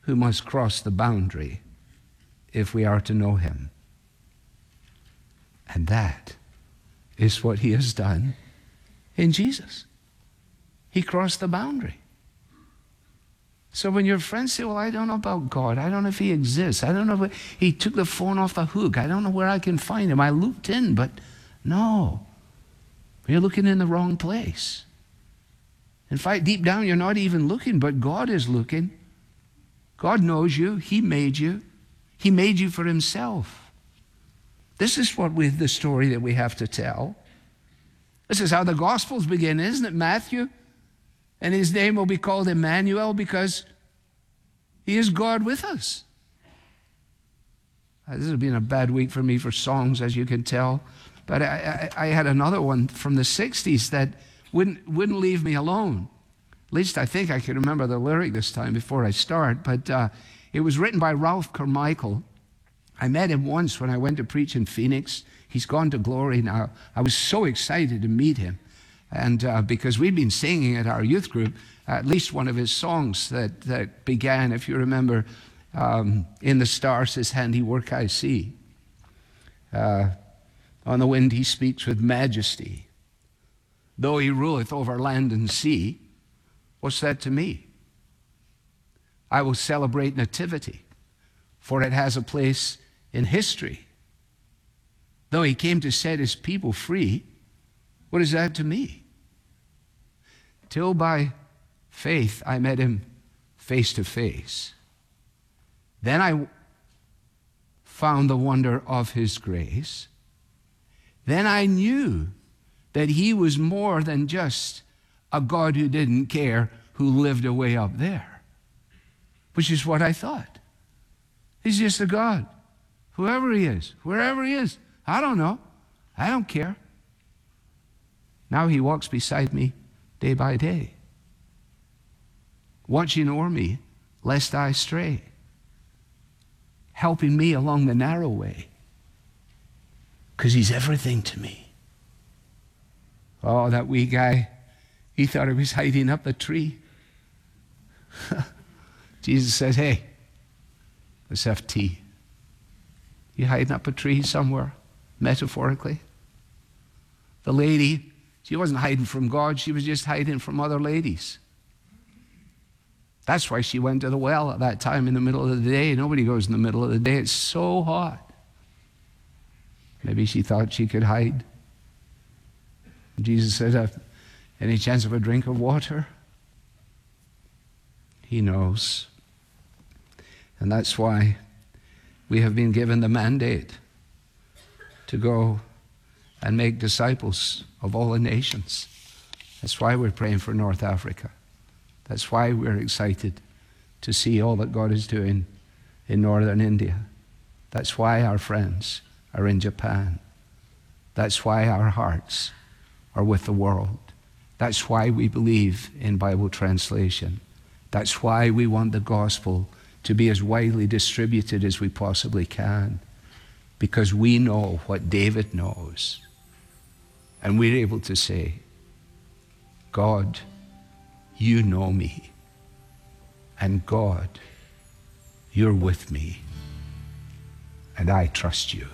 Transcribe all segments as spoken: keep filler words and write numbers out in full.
who must cross the boundary if we are to know him. And that is what he has done in Jesus. He crossed the boundary. So when your friends say, well, I don't know about God. I don't know if he exists. I don't know if he took the phone off the hook. I don't know where I can find him. I looked in, but no. You're looking in the wrong place. In fact, deep down, you're not even looking, but God is looking. God knows you. He made you. He made you for himself. This is what we, the story that we have to tell. This is how the Gospels begin, isn't it, Matthew? And his name will be called Emmanuel because he is God with us. This has been a bad week for me for songs, as you can tell. But I, I, I had another one from the sixties that wouldn't, wouldn't leave me alone. At least I think I can remember the lyric this time before I start. But uh, it was written by Ralph Carmichael. I met him once when I went to preach in Phoenix. He's gone to glory now. I was so excited to meet him. And uh, because we'd been singing at our youth group, at least one of his songs that, that began, if you remember, um, in the stars his handiwork I see. Uh, on the wind he speaks with majesty. Though he ruleth over land and sea, what's that to me? I will celebrate nativity, for it has a place in history. Though he came to set his people free, what is that to me? Till by faith I met him face to face. Then I found the wonder of his grace. Then I knew that he was more than just a God who didn't care, who lived away up there, which is what I thought. He's just a God. Whoever he is, wherever he is, I don't know. I don't care. Now he walks beside me day by day, watching o'er me lest I stray, helping me along the narrow way, because he's everything to me. Oh, that wee guy, he thought he was hiding up a tree. Jesus says, hey, let's have tea. You hiding up a tree somewhere, metaphorically? The lady, she wasn't hiding from God, she was just hiding from other ladies. That's why she went to the well at that time in the middle of the day. Nobody goes in the middle of the day, it's so hot. Maybe she thought she could hide. Jesus said, uh, any chance of a drink of water? He knows. And that's why we have been given the mandate to go and make disciples of all the nations. That's why we're praying for North Africa. That's why we're excited to see all that God is doing in northern India. That's why our friends are in Japan. That's why our hearts are with the world. That's why we believe in Bible translation. That's why we want the gospel to be as widely distributed as we possibly can, because we know what David knows. And we're able to say, God, you know me. And God, you're with me. And I trust you.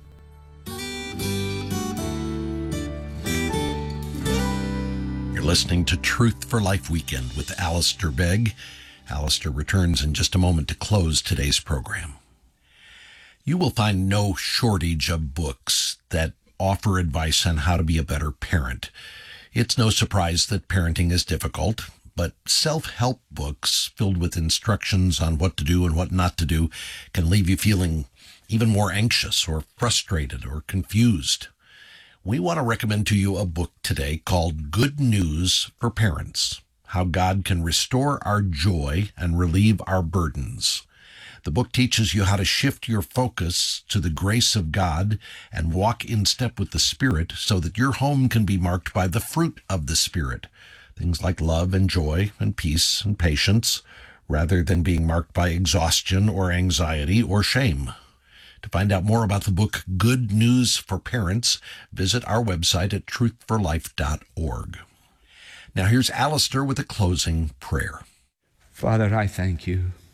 You're listening to Truth for Life Weekend with Alistair Begg. Alistair returns in just a moment to close today's program. You will find no shortage of books that offer advice on how to be a better parent. It's no surprise that parenting is difficult, but self-help books filled with instructions on what to do and what not to do can leave you feeling even more anxious or frustrated or confused. We want to recommend to you a book today called Good News for Parents: How God Can Restore Our Joy and Relieve Our Burdens. The book teaches you how to shift your focus to the grace of God and walk in step with the Spirit so that your home can be marked by the fruit of the Spirit, things like love and joy and peace and patience, rather than being marked by exhaustion or anxiety or shame. To find out more about the book Good News for Parents, visit our website at truth for life dot org. Now here's Alistair with a closing prayer. Father, I thank you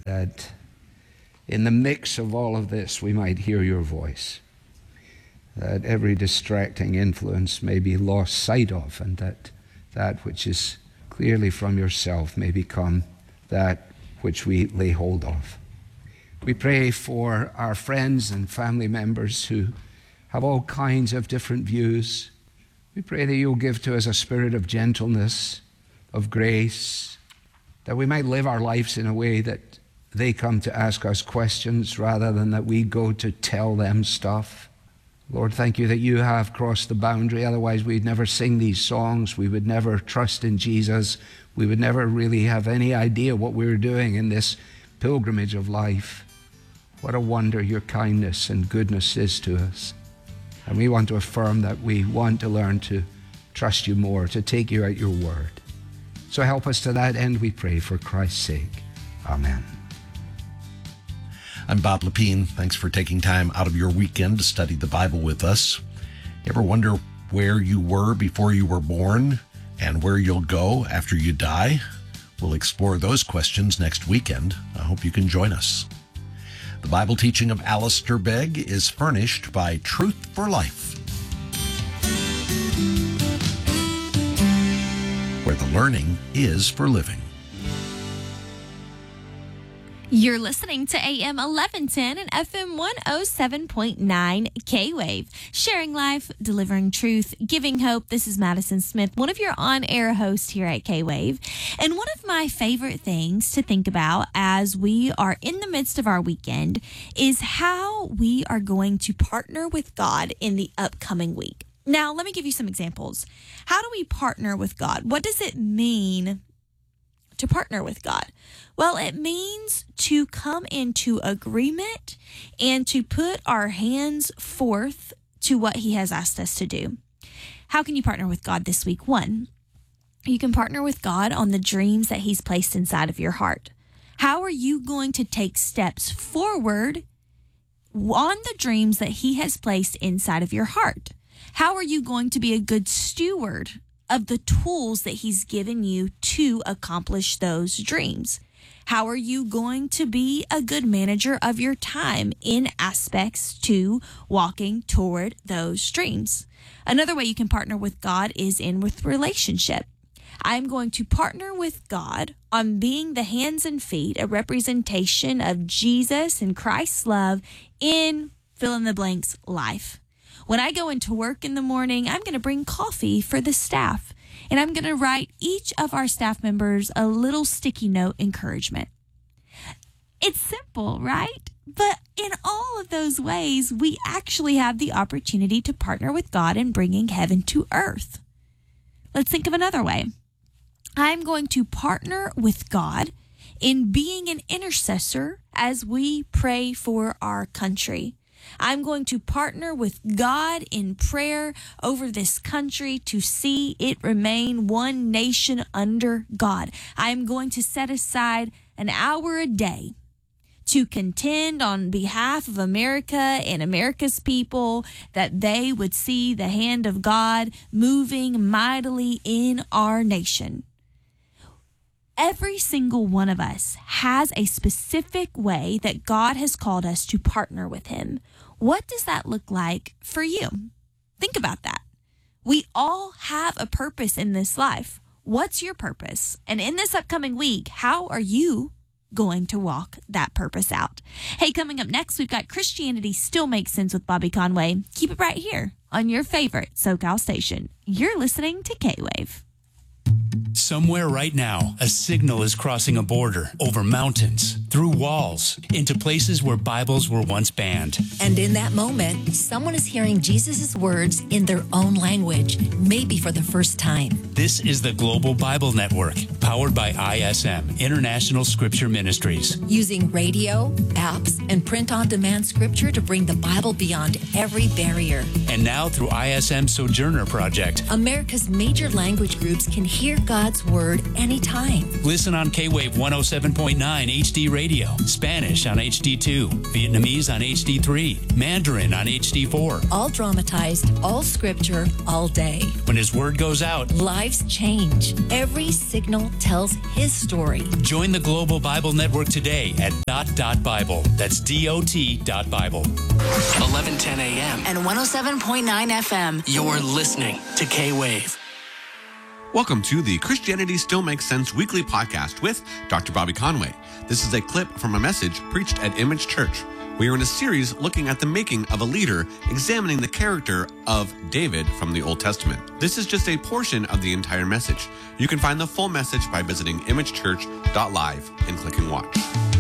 that in the mix of all of this, we might hear your voice, that every distracting influence may be lost sight of, and that that which is clearly from yourself may become that which we lay hold of. We pray for our friends and family members who have all kinds of different views. We pray that you'll give to us a spirit of gentleness, of grace, that we might live our lives in a way that they come to ask us questions rather than that we go to tell them stuff. Lord, thank you that you have crossed the boundary. Otherwise, we'd never sing these songs. We would never trust in Jesus. We would never really have any idea what we were doing in this pilgrimage of life. What a wonder your kindness and goodness is to us. And we want to affirm that we want to learn to trust you more, to take you at your word. So help us to that end, we pray, for Christ's sake. Amen. I'm Bob Lepine. Thanks for taking time out of your weekend to study the Bible with us. You ever wonder where you were before you were born and where you'll go after you die? We'll explore those questions next weekend. I hope you can join us. The Bible teaching of Alistair Begg is furnished by Truth for Life, where the learning is for living. You're listening to A M eleven ten and F M one oh seven point nine K-Wave. Sharing life, delivering truth, giving hope. This is Madison Smith, one of your on-air hosts here at K-Wave. And one of my favorite things to think about as we are in the midst of our weekend is how we are going to partner with God in the upcoming week. Now, let me give you some examples. How do we partner with God? What does it mean to partner with God? Well, it means to come into agreement and to put our hands forth to what he has asked us to do. How can you partner with God this week? One, you can partner with God on the dreams that he's placed inside of your heart. How are you going to take steps forward on the dreams that he has placed inside of your heart? How are you going to be a good steward of the tools that he's given you to accomplish those dreams? How are you going to be a good manager of your time in aspects to walking toward those dreams? Another way you can partner with God is in with relationship. I'm going to partner with God on being the hands and feet, a representation of Jesus and Christ's love in fill in the blanks life. When I go into work in the morning, I'm going to bring coffee for the staff. And I'm going to write each of our staff members a little sticky note encouragement. It's simple, right? But in all of those ways, we actually have the opportunity to partner with God in bringing heaven to earth. Let's think of another way. I'm going to partner with God in being an intercessor as we pray for our country. I'm going to partner with God in prayer over this country to see it remain one nation under God. I'm going to set aside an hour a day to contend on behalf of America and America's people that they would see the hand of God moving mightily in our nation. Every single one of us has a specific way that God has called us to partner with him. What does that look like for you? Think about that. We all have a purpose in this life. What's your purpose? And in this upcoming week, how are you going to walk that purpose out? Hey, coming up next, we've got Christianity Still Makes Sense with Bobby Conway. Keep it right here on your favorite SoCal station. You're listening to K-Wave. Somewhere right now, a signal is crossing a border, over mountains, through walls, into places where Bibles were once banned. And in that moment, someone is hearing Jesus' words in their own language, maybe for the first time. This is the Global Bible Network, powered by I S M, International Scripture Ministries. Using radio, apps, and print-on-demand scripture to bring the Bible beyond every barrier. And now through I S M Sojourner Project, America's major language groups can hear God's Word anytime. Listen on K-Wave one oh seven point nine H D Radio. radio, Spanish on H D two, Vietnamese on H D three, Mandarin on H D four. All dramatized, all scripture, all day. When His word goes out, Lives change. Every signal tells His story. join the Global Bible Network today at dot dot Bible. That's D O T dot Bible. eleven ten a.m. and one oh seven point nine F M. You're listening to K-Wave. Welcome to the Christianity Still Makes Sense weekly podcast with Doctor Bobby Conway. This is a clip from a message preached at Image Church. We are in a series looking at the making of a leader, examining the character of David from the Old Testament. This is just a portion of the entire message. You can find the full message by visiting image church dot live and clicking watch.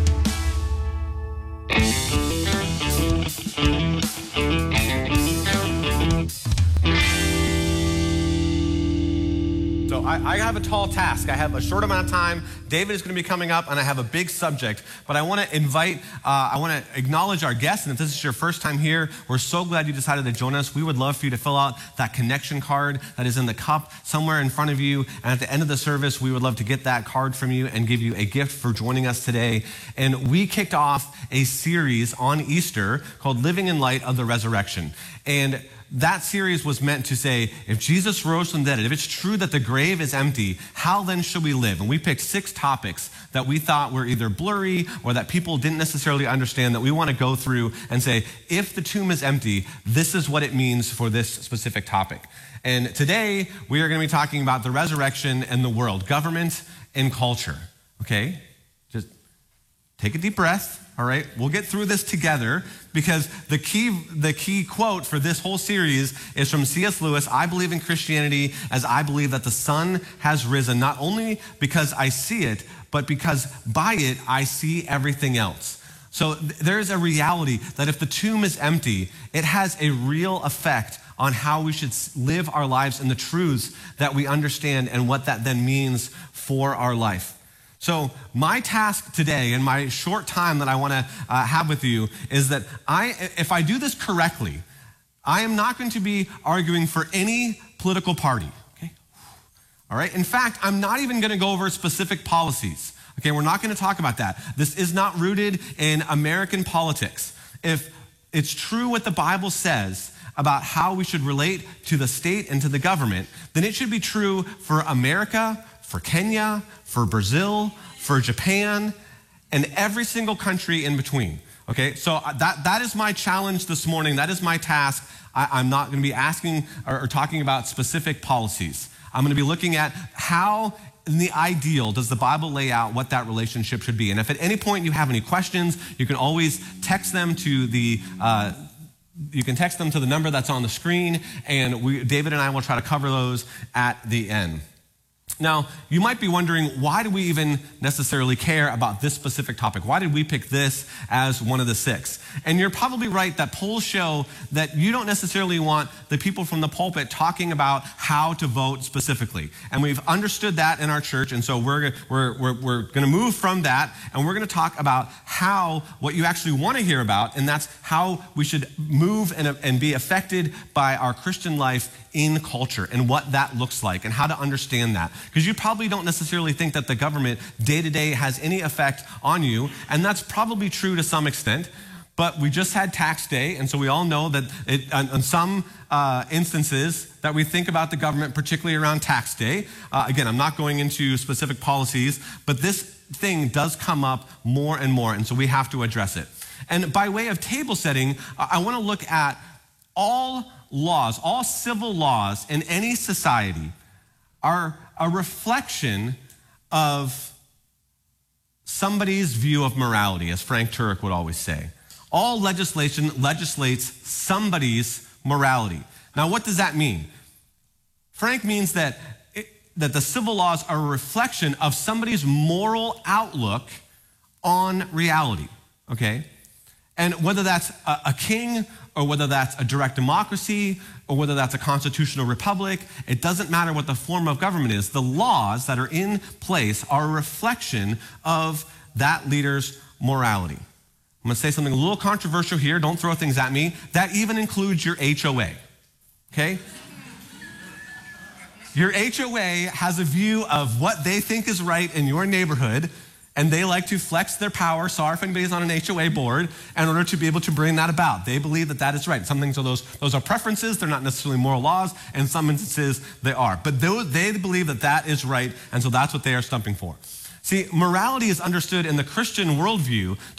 So I, I have a tall task. I have a short amount of time. David is going to be coming up, and I have a big subject. But I want to invite, uh, I want to acknowledge our guests. And if this is your first time here, we're so glad you decided to join us. We would love for you to fill out that connection card that is in the cup somewhere in front of you. And at the end of the service, we would love to get that card from you and give you a gift for joining us today. And we kicked off a series on Easter called Living in Light of the Resurrection. And that series was meant to say, if Jesus rose from the dead, if it's true that the grave is empty, how then should we live? And we picked six topics that we thought were either blurry or that people didn't necessarily understand, that we want to go through and say, if the tomb is empty, this is what it means for this specific topic. And today, we are going to be talking about the resurrection and the world, government and culture, okay? Just take a deep breath. All right, we'll get through this together because the key the key quote for this whole series is from C S Lewis. I believe in Christianity as I believe that the sun has risen, not only because I see it, but because by it I see everything else. So th- there's a reality that if the tomb is empty, it has a real effect on how we should live our lives and the truths that we understand and what that then means for our life. So my task today in my short time that I want to uh, have with you is that I, if I do this correctly, I am not going to be arguing for any political party, okay? All right? In fact, I'm not even going to go over specific policies, okay? We're not going to talk about that. This is not rooted in American politics. If it's true what the Bible says about how we should relate to the state and to the government, then it should be true for America, for Kenya, for Brazil, for Japan, and every single country in between, okay? So that, that is my challenge this morning. That is my task. I, I'm not gonna be asking or, or talking about specific policies. I'm gonna be looking at how, in the ideal, does the Bible lay out what that relationship should be? And if at any point you have any questions, you can always text them to the, uh, you can text them to the number that's on the screen, and we, David and I will try to cover those at the end. Now, you might be wondering, why do we even necessarily care about this specific topic? Why did we pick this as one of the six? And you're probably right that polls show that you don't necessarily want the people from the pulpit talking about how to vote specifically. And we've understood that in our church, and so we're, we're, we're, we're going to move from that, and we're going to talk about how, what you actually want to hear about, and that's how we should move and, and be affected by our Christian life in culture and what that looks like and how to understand that. Because you probably don't necessarily think that the government day to day has any effect on you, and that's probably true to some extent. But we just had tax day, and so we all know that it, on, on some uh, instances that we think about the government, particularly around tax day. Uh, again, I'm not going into specific policies, but this thing does come up more and more, and so we have to address it. And by way of table setting, I want to look at all laws, all civil laws in any society are a reflection of somebody's view of morality, as Frank Turek would always say. All legislation legislates somebody's morality. Now, what does that mean? Frank means that, it, that the civil laws are a reflection of somebody's moral outlook on reality, okay? And whether that's a, a king or whether that's a direct democracy or whether that's a constitutional republic, it doesn't matter what the form of government is. The laws that are in place are a reflection of that leader's morality. I'm gonna say something a little controversial here. Don't throw things at me. That even includes your H O A, okay? Your H O A has a view of what they think is right in your neighborhood, And they like to flex their power, sorry if anybody's on an H O A board, in order to be able to bring that about. They believe that that is right. Some things are those, those are preferences. They're not necessarily moral laws. In some instances, they are. But those, they believe that that is right, and so that's what they are stumping for. See, morality is understood in the Christian worldview